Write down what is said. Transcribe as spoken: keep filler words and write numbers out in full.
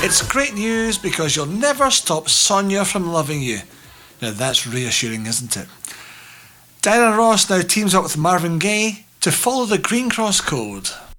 It's great news because you'll never stop Sonia from loving you. Now that's reassuring, isn't it? Diana Ross now teams up with Marvin Gaye to follow the Green Cross Code.